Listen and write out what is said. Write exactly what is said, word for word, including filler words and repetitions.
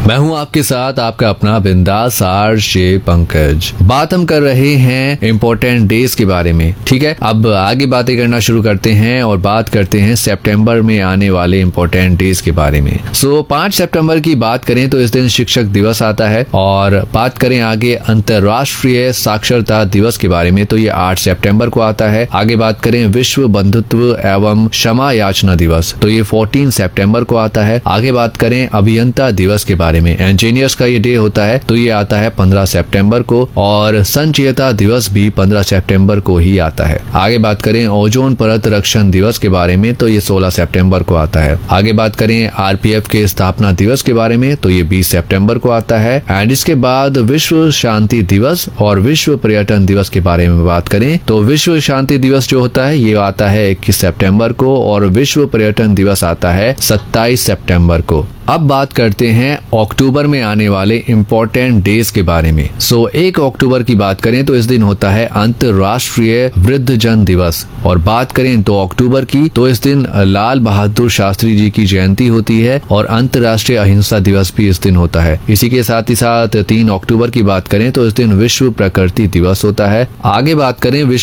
मैं हूं आपके साथ आपका अपना बिंदास आरजे पंकज। बात हम कर रहे हैं इम्पोर्टेंट डेज के बारे में। ठीक है, अब आगे बातें करना शुरू करते हैं और बात करते हैं सितंबर में आने वाले इम्पोर्टेंट डेज के बारे में। सो पाँच सितंबर की बात करें तो इस दिन शिक्षक दिवस आता है, और बात करें आगे अंतर्राष्ट्रीय साक्षरता दिवस के बारे में तो ये आठ सितंबर को आता है। आगे बात करें विश्व बंधुत्व एवं क्षमा याचना दिवस तो ये चौदह सितंबर को आता है। आगे बात करें अभियंता दिवस के बारे में, इंजीनियर्स का ये डे होता है तो ये आता है पंद्रह सितंबर को, और संचेता दिवस भी पंद्रह सितंबर को ही आता है। आगे बात करें ओजोन परत रक्षण दिवस के बारे में तो ये सोलह सितंबर को आता है। आगे बात करें आरपीएफ के स्थापना दिवस के बारे में तो ये बीस सितंबर को आता है। एंड इसके बाद विश्व शांति दिवस और विश्व पर्यटन दिवस के बारे में बात करें तो विश्व शांति दिवस जो होता है ये आता है इक्कीस सितंबर को, और विश्व पर्यटन दिवस आता है सत्ताईस सितंबर को। अब बात करते हैं अक्टूबर में आने वाले इम्पोर्टेंट डेज के बारे में। सो एक अक्टूबर की बात करें तो इस दिन होता है अंतर्राष्ट्रीय वृद्धजन दिवस, और बात करें दो अक्टूबर की तो इस दिन लाल बहादुर शास्त्री जी की जयंती होती है, और अंतर्राष्ट्रीय अहिंसा दिवस भी इस दिन होता है। इसी के साथ ही साथ तीन अक्टूबर की बात करें तो इस दिन विश्व प्रकृति दिवस होता है। आगे बात करें विश्व